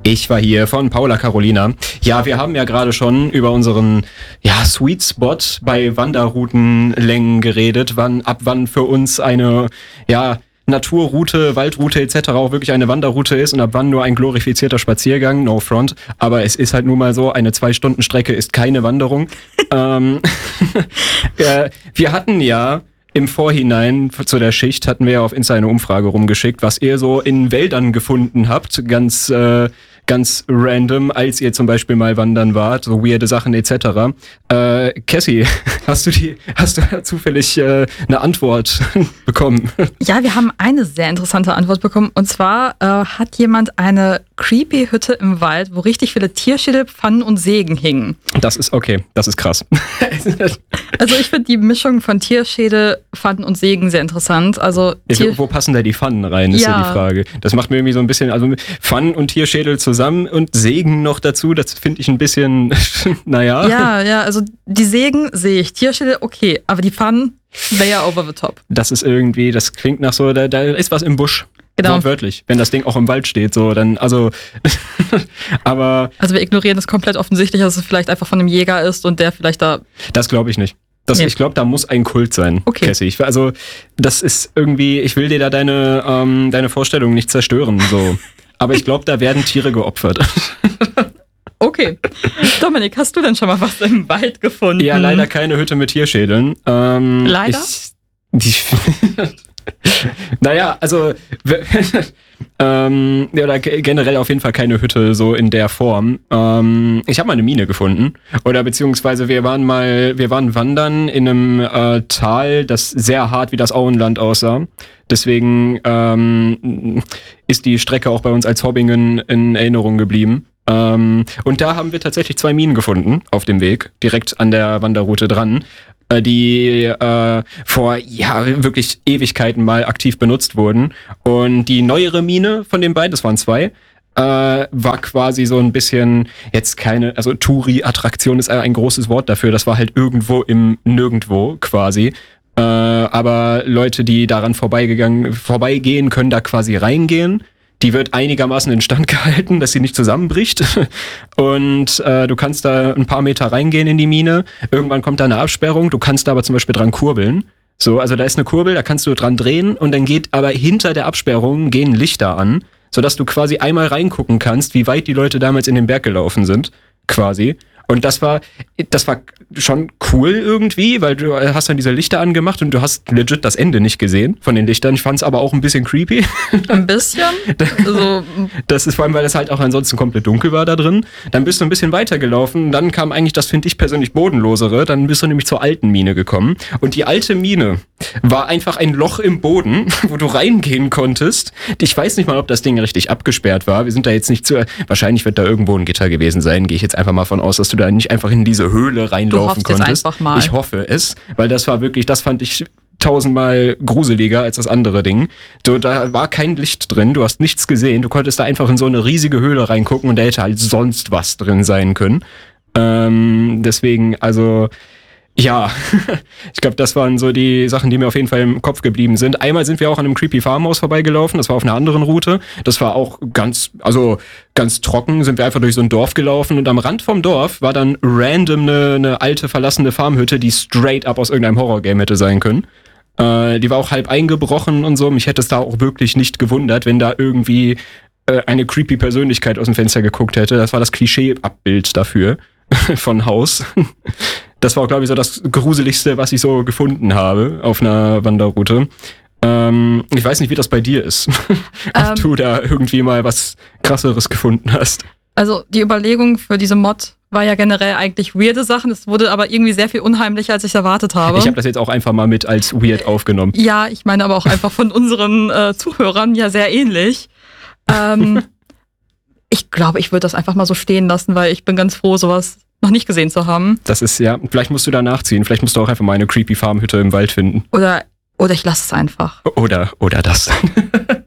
Ich war hier von Paula Carolina. Ja, wir haben ja gerade schon über unseren Sweet Spot bei Wanderroutenlängen geredet, ab wann für uns eine Naturroute, Waldroute etc. auch wirklich eine Wanderroute ist und ab wann nur ein glorifizierter Spaziergang, no front. Aber es ist halt nun mal so, eine 2-Stunden-Strecke ist keine Wanderung. Wir hatten ja im Vorhinein zu der Schicht hatten wir ja auf Insta eine Umfrage rumgeschickt, was ihr so in Wäldern gefunden habt, ganz random, als ihr zum Beispiel mal wandern wart, so weirde Sachen etc. Cassie, hast du zufällig eine Antwort bekommen? Ja, wir haben eine sehr interessante Antwort bekommen. Und zwar hat jemand eine creepy Hütte im Wald, wo richtig viele Tierschädel, Pfannen und Sägen hingen. Das ist okay, das ist krass. Also ich finde die Mischung von Tierschädel, Pfannen und Sägen sehr interessant. Also wo passen da die Pfannen rein, ist ja die Frage. Das macht mir irgendwie so ein bisschen, also Pfannen und Tierschädel zusammen und Sägen noch dazu, das finde ich ein bisschen, naja. Ja, also die Sägen sehe ich, Tierschädel okay, aber die Pfannen, wäre ja over the top. Das ist irgendwie, das klingt nach so, da ist was im Busch. Genau. Wortwörtlich, wenn das Ding auch im Wald steht, so, dann, aber... Also wir ignorieren es komplett offensichtlich, dass es vielleicht einfach von einem Jäger ist und der vielleicht da... Das glaube ich nicht. Nee. Ich glaube, da muss ein Kult sein, okay. Cassie. Also, das ist irgendwie, ich will dir da deine Vorstellung nicht zerstören, so. Aber ich glaube, da werden Tiere geopfert. Okay. Dominik, hast du denn schon mal was im Wald gefunden? Ja, leider keine Hütte mit Tierschädeln. Leider? Naja, also oder generell auf jeden Fall keine Hütte so in der Form. Ich habe mal eine Mine gefunden. Oder beziehungsweise wir waren wandern in einem Tal, das sehr hart wie das Auenland aussah. Deswegen ist die Strecke auch bei uns als Hobbingen in Erinnerung geblieben. Und da haben wir tatsächlich 2 Minen gefunden auf dem Weg, direkt an der Wanderroute dran, die vor wirklich Ewigkeiten mal aktiv benutzt wurden. Und die neuere Mine von den beiden, das waren 2, war quasi so ein bisschen jetzt keine, also Touri-Attraktion ist ein großes Wort dafür, das war halt irgendwo im Nirgendwo quasi. Aber Leute, die daran vorbeigehen, können da quasi reingehen. Die wird einigermaßen instand gehalten, dass sie nicht zusammenbricht. Und du kannst da ein paar Meter reingehen in die Mine. Irgendwann kommt da eine Absperrung. Du kannst da aber zum Beispiel dran kurbeln. So, also da ist eine Kurbel, da kannst du dran drehen und dann geht aber hinter der Absperrung gehen Lichter an, sodass du quasi einmal reingucken kannst, wie weit die Leute damals in den Berg gelaufen sind, quasi. Und das war schon cool irgendwie, weil du hast dann diese Lichter angemacht und du hast legit das Ende nicht gesehen von den Lichtern. Ich fand es aber auch ein bisschen creepy. Ein bisschen? Also das ist vor allem, weil es halt auch ansonsten komplett dunkel war da drin. Dann bist du ein bisschen weitergelaufen. Dann kam eigentlich, das finde ich persönlich bodenlosere. Dann bist du nämlich zur alten Mine gekommen. Und die alte Mine war einfach ein Loch im Boden, wo du reingehen konntest. Ich weiß nicht mal, ob das Ding richtig abgesperrt war. Wir sind da jetzt nicht wahrscheinlich wird da irgendwo ein Gitter gewesen sein. Gehe ich jetzt einfach mal von aus, dass du da nicht einfach in diese Höhle reinlaufen konntest. Einfach mal. Ich hoffe es, weil das fand ich 1000-mal gruseliger als das andere Ding. Da war kein Licht drin, du hast nichts gesehen, du konntest da einfach in so eine riesige Höhle reingucken und da hätte halt sonst was drin sein können. Deswegen, also ja, ich glaube, das waren so die Sachen, die mir auf jeden Fall im Kopf geblieben sind. Einmal sind wir auch an einem creepy Farmhaus vorbeigelaufen, das war auf einer anderen Route. Das war auch ganz trocken, sind wir einfach durch so ein Dorf gelaufen und am Rand vom Dorf war dann random eine alte, verlassene Farmhütte, die straight up aus irgendeinem Horrorgame hätte sein können. Die war auch halb eingebrochen und so. Mich hätte es da auch wirklich nicht gewundert, wenn da irgendwie eine creepy Persönlichkeit aus dem Fenster geguckt hätte. Das war das Klischee-Abbild dafür von Haus. Das war auch, glaube ich, so das Gruseligste, was ich so gefunden habe auf einer Wanderroute. Ich weiß nicht, wie das bei dir ist. Ob du da irgendwie mal was Krasseres gefunden hast. Also die Überlegung für diese Mod war ja generell eigentlich weirde Sachen. Es wurde aber irgendwie sehr viel unheimlicher, als ich erwartet habe. Ich habe das jetzt auch einfach mal mit als weird aufgenommen. Ja, ich meine aber auch einfach von unseren Zuhörern ja sehr ähnlich. Ich glaube, ich würde das einfach mal so stehen lassen, weil ich bin ganz froh, sowas noch nicht gesehen zu haben. Das ist, ja, vielleicht musst du da nachziehen. Vielleicht musst du auch einfach mal eine creepy Farmhütte im Wald finden. Oder ich lasse es einfach. Oder das.